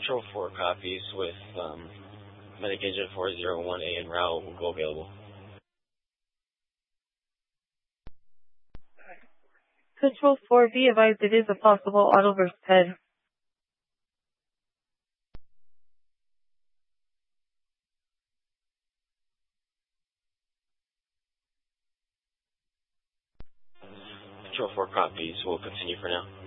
Patrol 4 copies with medication 401A en route will go available. Control 4, be advised it is a possible auto versus head. Patrol 4 copies will continue for now.